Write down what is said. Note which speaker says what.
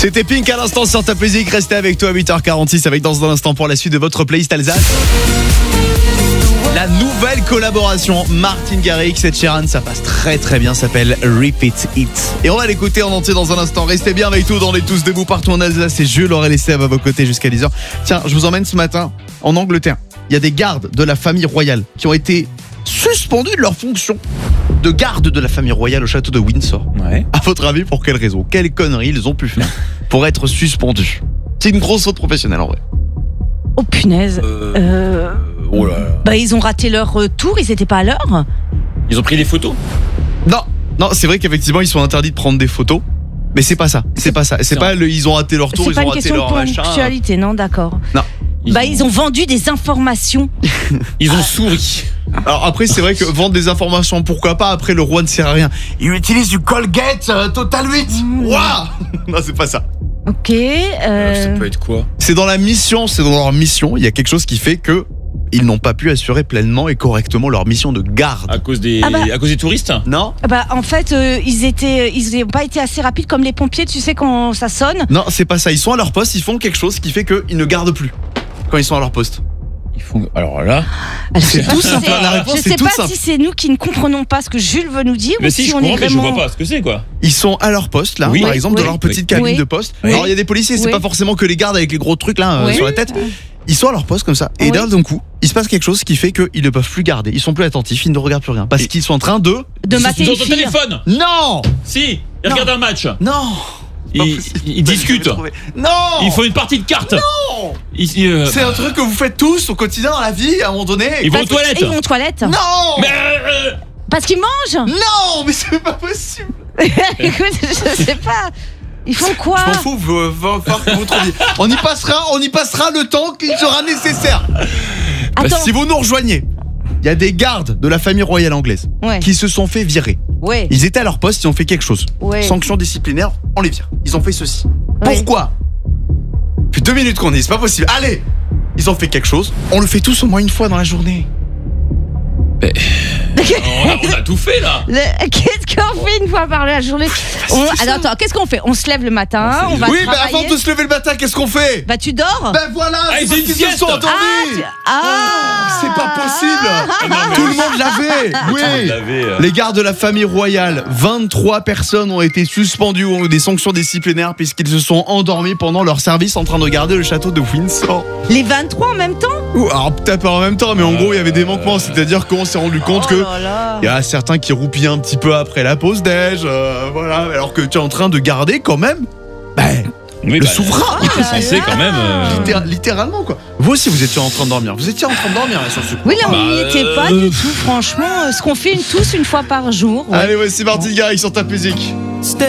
Speaker 1: C'était Pink à l'instant sur ta musique. Restez avec toi à 8h46 avec dans un instant pour la suite de votre playlist Alsace. La nouvelle collaboration Martin Garrix et Sheeran, ça passe très très bien, s'appelle Repeat It. Et on va l'écouter en entier dans un instant. Restez bien avec nous dans les Tous Debout partout en Alsace. Et je l'aurais laissé à vos côtés jusqu'à 10h. Tiens, je vous emmène ce matin en Angleterre. Il y a des gardes de la famille royale qui ont été suspendus de leur fonction de garde de la famille royale au château de Windsor.
Speaker 2: Ouais.
Speaker 1: À votre avis, pour quelle raison? Quelle connerie ils ont pu faire pour être suspendus? C'est une grosse faute professionnelle en vrai.
Speaker 3: Oh punaise.
Speaker 2: Oh là là.
Speaker 3: Bah ils ont raté leur tour, ils étaient pas à l'heure.
Speaker 2: Ils ont pris des photos.
Speaker 1: Non, c'est vrai qu'effectivement ils sont interdits de prendre des photos. Mais c'est pas ça. C'est pas ça. C'est pas ils ont raté leur tour,
Speaker 3: C'est
Speaker 1: ils
Speaker 3: pas
Speaker 1: ont
Speaker 3: une
Speaker 1: raté
Speaker 3: question
Speaker 1: leur
Speaker 3: de
Speaker 1: machin.
Speaker 3: ponctualité, non, d'accord.
Speaker 1: Non.
Speaker 3: Ils ont vendu des informations.
Speaker 2: Ils ont souri.
Speaker 1: Alors après c'est vrai que vendre des informations pourquoi pas, après le roi ne sert à rien. Il utilise du Colgate Total 8. Waouh. Non, c'est pas ça.
Speaker 3: Ok.
Speaker 2: Ça peut être quoi?
Speaker 1: C'est dans la mission, c'est dans leur mission, il y a quelque chose qui fait que ils n'ont pas pu assurer pleinement et correctement leur mission de garde.
Speaker 2: À cause des touristes?
Speaker 1: Non?
Speaker 3: Bah en fait ils n'ont pas été assez rapides comme les pompiers, tu sais quand ça sonne.
Speaker 1: Non, c'est pas ça, ils sont à leur poste, ils font quelque chose qui fait qu'ils ne gardent plus quand ils sont à leur poste.
Speaker 2: Ils font. Alors là.
Speaker 3: Alors,
Speaker 1: C'est
Speaker 3: je sais pas
Speaker 1: tout
Speaker 3: si
Speaker 1: simple, la réponse,
Speaker 3: je
Speaker 1: c'est
Speaker 3: sais
Speaker 1: tout
Speaker 3: pas
Speaker 1: simple.
Speaker 3: si c'est nous qui ne comprenons pas ce que Jules veut nous dire
Speaker 2: Mais
Speaker 3: ou
Speaker 2: si,
Speaker 3: si
Speaker 2: je
Speaker 3: on
Speaker 2: comprends,
Speaker 3: est
Speaker 2: mais je
Speaker 3: vraiment.
Speaker 2: vois pas ce que c'est quoi.
Speaker 1: Ils sont à leur poste là,
Speaker 2: Oui.
Speaker 1: par exemple,
Speaker 3: Oui.
Speaker 1: dans leur petite cabine
Speaker 3: Oui.
Speaker 1: de poste.
Speaker 2: Oui.
Speaker 1: Alors il y a des policiers, c'est
Speaker 3: Oui.
Speaker 1: pas forcément que les gardes avec les gros trucs là
Speaker 3: Oui.
Speaker 1: sur la tête. Ils sont à leur poste comme ça. Et
Speaker 3: Oui.
Speaker 1: d'un coup, il se passe quelque chose qui fait qu'ils ne peuvent plus garder. Ils sont plus attentifs, ils ne regardent plus rien. Parce qu'ils sont en train de
Speaker 3: mater
Speaker 2: Ils ont
Speaker 3: une
Speaker 2: ton
Speaker 3: fille.
Speaker 2: téléphone.
Speaker 1: Non.
Speaker 2: Si. Ils
Speaker 1: Non.
Speaker 2: regardent un match.
Speaker 1: Non.
Speaker 2: Ils discutent.
Speaker 1: Non.
Speaker 2: Ils font une partie de cartes.
Speaker 1: Non.
Speaker 2: C'est
Speaker 1: un truc que vous faites tous au quotidien dans la vie à un moment donné.
Speaker 2: Ils vont aux
Speaker 3: Parce-
Speaker 2: toilettes.
Speaker 3: Ils vont aux toilettes.
Speaker 1: Non.
Speaker 2: Mais
Speaker 3: Parce qu'ils mangent.
Speaker 1: Non, mais c'est pas possible.
Speaker 3: Écoute, je sais pas. Ils font quoi?
Speaker 1: Je m'en fous, va falloir que vous trouviez. On y passera le temps qu'il sera nécessaire.
Speaker 3: Attends.
Speaker 1: Si vous nous rejoignez, il y a des gardes de la famille royale anglaise
Speaker 3: Ouais.
Speaker 1: qui se sont fait virer.
Speaker 3: Ouais.
Speaker 1: Ils étaient à leur poste, ils ont fait quelque chose.
Speaker 3: Ouais.
Speaker 1: Sanction disciplinaire, on les vire. Ils ont fait ceci.
Speaker 3: Ouais.
Speaker 1: Pourquoi? Depuis 2 minutes qu'on y est, c'est pas possible. Allez, ils ont fait quelque chose. On le fait tous au moins une fois dans la journée.
Speaker 2: on a tout fait là.
Speaker 3: Qu'est-ce qu'on fait une fois par la journée? Attends, qu'est-ce qu'on fait? On se lève le matin, on va
Speaker 1: Oui, mais
Speaker 3: travailler.
Speaker 1: avant de se lever le matin, qu'est-ce qu'on fait?
Speaker 3: Bah tu dors.
Speaker 1: Ben voilà, c'est
Speaker 2: ils ont
Speaker 1: parce
Speaker 2: une
Speaker 1: qu'ils se
Speaker 2: sieste.
Speaker 1: sont endormis.
Speaker 3: Ah,
Speaker 1: C'est pas possible. Tout le monde l'avait. Oui.
Speaker 2: L'avait.
Speaker 1: Les gardes de la famille royale, 23 personnes ont été suspendues ou ont eu des sanctions disciplinaires puisqu'ils se sont endormis pendant leur service en train de garder le château de Windsor.
Speaker 3: Les 23 en même temps?
Speaker 1: Alors peut-être pas en même temps, mais en gros il y avait des manquements, c'est-à-dire qu'on s'est rendu compte que
Speaker 3: Oh là là.
Speaker 1: il y a certains qui roupillaient un petit peu après la pause déj, voilà, alors que tu es en train de garder quand même
Speaker 2: Oui,
Speaker 1: le souverain.
Speaker 2: Il est censé quand même.
Speaker 1: Littéralement quoi. Vous aussi vous étiez en train de dormir. Vous étiez en train de dormir là, sur ce coup.
Speaker 3: Oui, là, on
Speaker 2: Bah,
Speaker 3: n'y était pas du tout, franchement. Ce qu'on fait tous une fois par jour. Ouais.
Speaker 1: Allez, voici Martin Garrix sur ta musique.